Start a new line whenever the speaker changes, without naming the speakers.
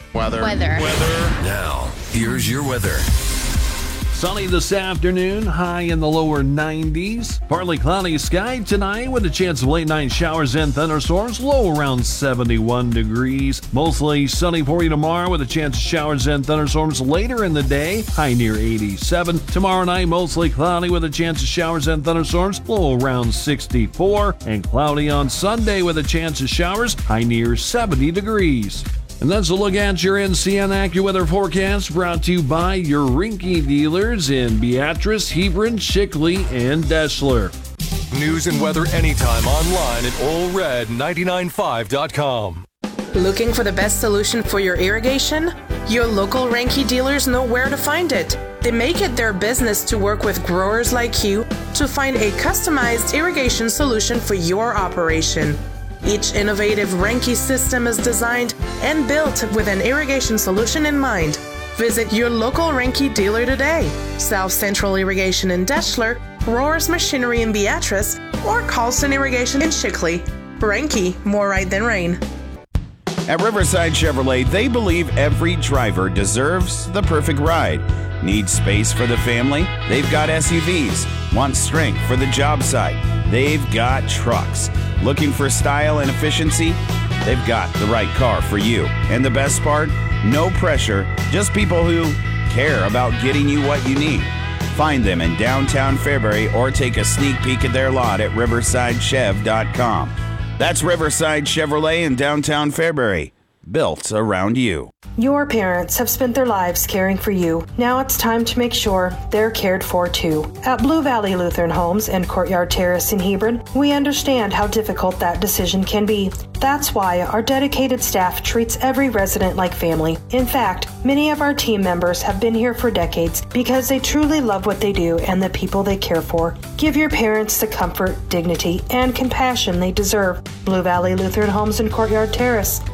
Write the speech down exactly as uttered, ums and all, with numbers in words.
Weather.
Weather.
Weather.
Now, here's your weather.
Sunny this afternoon, high in the lower nineties. Partly cloudy sky tonight with a chance of late night showers and thunderstorms, low around seventy-one degrees. Mostly sunny for you tomorrow with a chance of showers and thunderstorms later in the day, high near eighty-seven. Tomorrow night, mostly cloudy with a chance of showers and thunderstorms, low around sixty-four. And cloudy on Sunday with a chance of showers, high near seventy degrees. And that's a look at your N C N AccuWeather forecast, brought to you by your Rinky dealers in Beatrice, Hebron, Shickley, and Deshler.
News and weather anytime online at all red nine nine five dot com.
Looking for the best solution for your irrigation? Your local Rinky dealers know where to find it. They make it their business to work with growers like you to find a customized irrigation solution for your operation. Each innovative Renke system is designed and built with an irrigation solution in mind. Visit your local Renke dealer today. South Central Irrigation in Deshler, Roars Machinery in Beatrice, or Carlson Irrigation in Shickley. Renke, more right than rain.
At Riverside Chevrolet, they believe every driver deserves the perfect ride. Need space for the family? They've got S U Vs. Want strength for the job site? They've got trucks. Looking for style and efficiency? They've got the right car for you. And the best part? No pressure, just people who care about getting you what you need. Find them in downtown Fairbury or take a sneak peek at their lot at riverside chev dot com. That's Riverside Chevrolet in downtown Fairbury. Built around you.
Your parents have spent their lives caring for you. Now it's time to make sure they're cared for too. At Blue Valley Lutheran Homes and Courtyard Terrace in Hebron, we understand how difficult that decision can be. That's why our dedicated staff treats every resident like family. In fact, many of our team members have been here for decades because they truly love what they do and the people they care for. Give your parents the comfort, dignity, and compassion they deserve. Blue Valley Lutheran Homes and Courtyard Terrace,